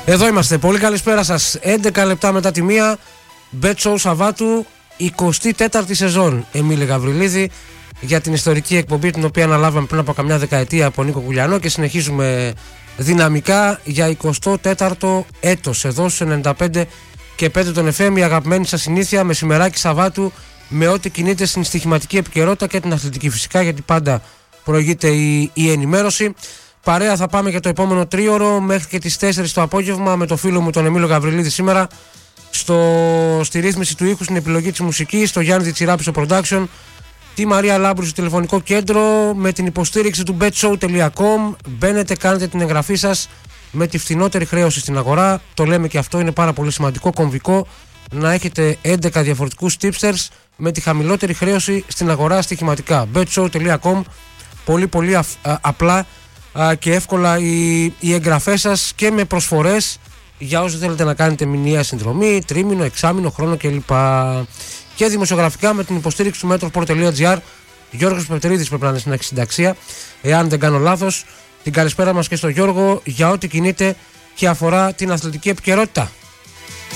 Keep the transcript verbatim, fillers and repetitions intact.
Εδώ είμαστε. Πολύ καλησπέρα σας. έντεκα λεπτά μετά τη μία. Bet Show Σαββάτου, εικοστή τέταρτη σεζόν. Εμίλη Γαβριλίδη για την ιστορική εκπομπή την οποία αναλάβαμε πριν από καμιά δεκαετία από Νίκο Κουλιανό και συνεχίζουμε δυναμικά για εικοστό τέταρτο έτος. Εδώ στους ενενήντα πέντε και πέντε των εφ εμ, η αγαπημένη σας συνήθεια, μεσημεράκι Σαββάτου, με ό,τι κινείται στην στοιχηματική επικαιρότητα και την αθλητική φυσικά, γιατί πάντα προηγείται η, η ενημέρωση. Παρέα θα πάμε για το επόμενο τρίωρο μέχρι και τις τέσσερις το απόγευμα με το φίλο μου τον Εμίλιο Γαβριλίδη σήμερα στο, στη ρύθμιση του ήχου, στην επιλογή της μουσικής, το Γιάννη Διτσιράπη στο production, τη Μαρία Λάμπρου στο τηλεφωνικό κέντρο, με την υποστήριξη του bet show τελεία com. Μπαίνετε, κάνετε την εγγραφή σας με τη φθηνότερη χρέωση στην αγορά. Το λέμε και αυτό, είναι πάρα πολύ σημαντικό, κομβικό, να έχετε έντεκα διαφορετικούς tipsters με τη χαμηλότερη χρέωση στην αγορά στοιχηματικά. bet show τελεία com. Πολύ πολύ α, α, απλά α, και εύκολα οι, οι εγγραφές σας και με προσφορές για όσοι θέλετε να κάνετε μηνιαία συνδρομή, τρίμηνο, εξάμηνο, χρόνο κλπ. Και δημοσιογραφικά με την υποστήριξη του μέτροπορ τελεία τζι άρ. Γιώργος Πετρίδης πρέπει να είναι στην συνταξία, εάν δεν κάνω λάθος. Την καλησπέρα μας και στο Γιώργο για ό,τι κινείται και αφορά την αθλητική επικαιρότητα.